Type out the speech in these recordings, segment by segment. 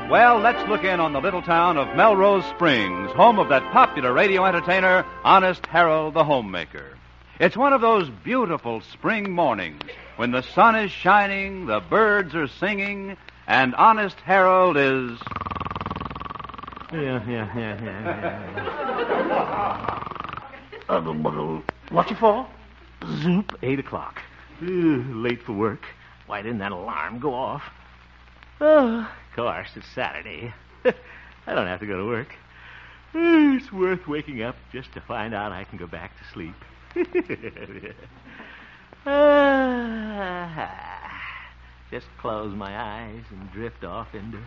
Well, let's look in on the little town of Melrose Springs, home of that popular radio entertainer, Honest Harold the Homemaker. It's one of those beautiful spring mornings when the sun is shining, the birds are singing, and Honest Harold is... What you for? Zoop, 8 o'clock. Late for work. Why didn't that alarm go off? Oh, of course, it's Saturday. I don't have to go to work. It's worth waking up just to find out I can go back to sleep. Just close my eyes and drift off into...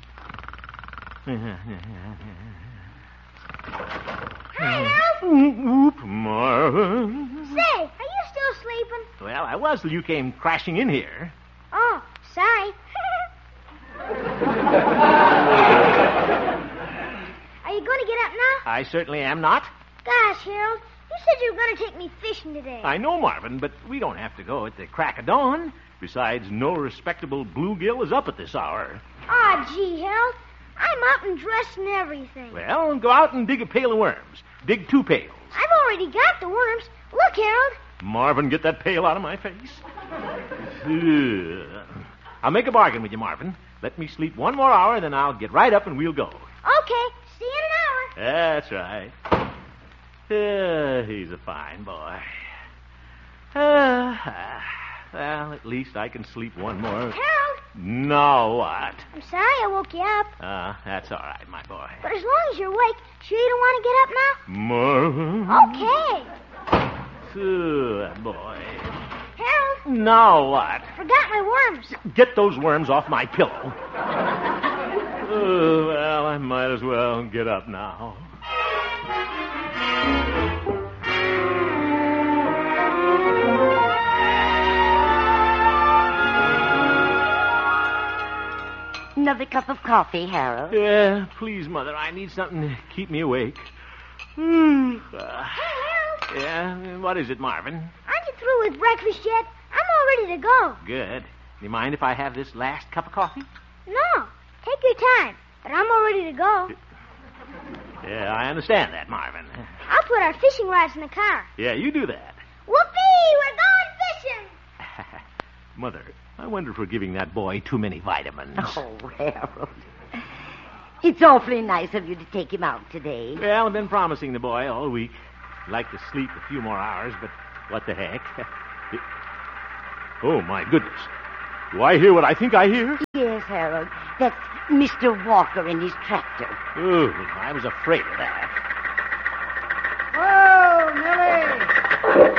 Hi, Harold. Oop, Marvin. Say, are you still sleeping? Well, I was till you came crashing in here. Oh, sorry. Are you going to get up now? I certainly am not. Gosh, Harold, you said you were going to take me fishing today. I know, Marvin, but we don't have to go at the crack of dawn. Besides, no respectable bluegill is up at this hour. Aw, gee, Harold, I'm up and dressed and everything. Well, go out and dig a pail of worms. Dig 2 pails. I've already got the worms. Look, Harold. Marvin, get that pail out of my face. I'll make a bargain with you, Marvin. Let me sleep 1 more hour, then I'll get right up and we'll go. Okay, see you in an hour. That's right. He's a fine boy. Well, at least I can sleep 1 more. Harold. Now what? I'm sorry I woke you up. That's all right, my boy. But as long as you're awake, sure you don't want to get up now? Marvin. Okay. Good boy. Harold. Now what? Forgot my worms. Get those worms off my pillow. Well, I might as well get up now. Another cup of coffee, Harold? Yeah, please, Mother. I need something to keep me awake. Hey, Harold. Yeah, what is it, Marvin? Aren't you through with breakfast yet? I'm all ready to go. Good. Do you mind if I have this last cup of coffee? No, take your time. But I'm all ready to go. Yeah, I understand that, Marvin. I'll put our fishing rods in the car. Yeah, you do that. Whoopee! We're going fishing! Mother, I wonder if we're giving that boy too many vitamins. Oh, Harold. It's awfully nice of you to take him out today. Well, I've been promising the boy all week. I'd like to sleep a few more hours, but what the heck? Oh, my goodness. Do I hear what I think I hear? Yes, Harold. That's Mr. Walker in his tractor. Oh, I was afraid of that. Whoa, Millie!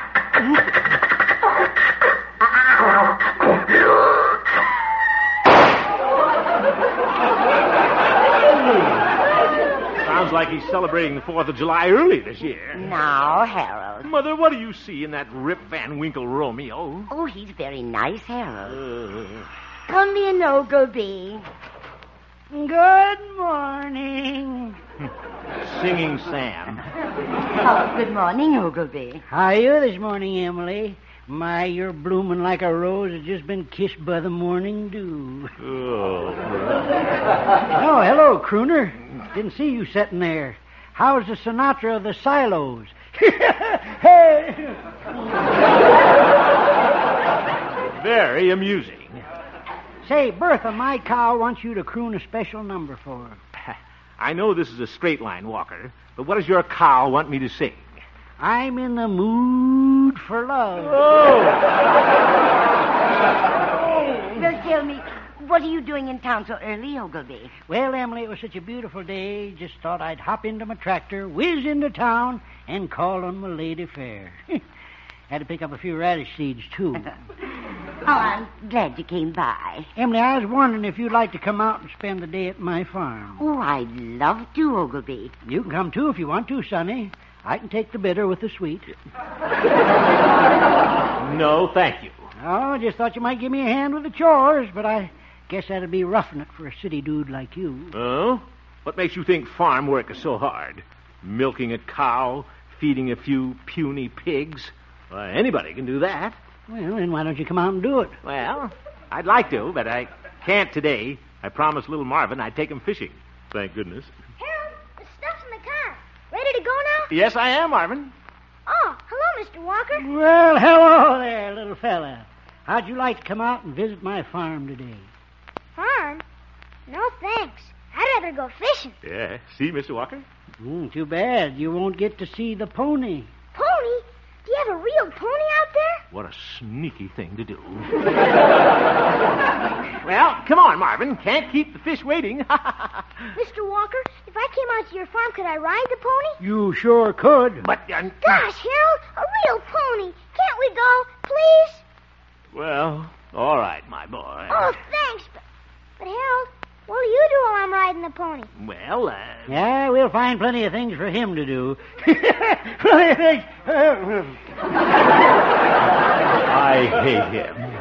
Sounds like he's celebrating the 4th of July early this year. Now, Harold. Mother, what do you see in that Rip Van Winkle Romeo? Oh, he's very nice, Harold. Come in, Ogilvy. Good morning. Singing Sam. Oh, good morning, Ogilvy. How are you this morning, Emily? My, you're blooming like a rose that's just been kissed by the morning dew. Oh, Oh, hello, crooner. Didn't see you sitting there. How's the Sinatra of the Silos? Hey! very amusing. Say, Bertha, my cow wants you to croon a special number for her. I know this is a straight line, Walker, but what does your cow want me to sing? I'm in the mood for love. Well, tell me, what are you doing in town so early, Ogilvy? Well, Emily, it was such a beautiful day. Just thought I'd hop into my tractor, whiz into town, and call on my lady fair. Had to pick up a few radish seeds, too. Oh, I'm glad you came by. Emily, I was wondering if you'd like to come out and spend the day at my farm. Oh, I'd love to, Ogilvy. You can come, too, if you want to, Sonny. I can take the bitter with the sweet. No, thank you. Oh, just thought you might give me a hand with the chores, but I guess that'd be roughing it for a city dude like you. Oh? What makes you think farm work is so hard? Milking a cow, feeding a few puny pigs? Why, anybody can do that. Well, then why don't you come out and do it? Well, I'd like to, but I can't today. I promised little Marvin I'd take him fishing. Thank goodness. Harold, the stuff's in the car. Ready to go now? Yes, I am, Marvin. Oh, hello, Mr. Walker. Well, hello there, little fella. How'd you like to come out and visit my farm today? Farm? No, thanks. I'd rather go fishing. Yeah. See, Mr. Walker? Too bad. You won't get to see the pony. Pony? Do you have a real pony out there? What a sneaky thing to do. Well, come on, Marvin. Can't keep the fish waiting. Mr. Walker, if I came out to your farm, could I ride the pony? You sure could. But, Gosh, Harold, a real pony. Can't we go, please? well, all right, my boy. Oh, thanks. But Harold, what'll you do while I'm riding the pony? Well, Yeah, we'll find plenty of things for him to do. I hate him.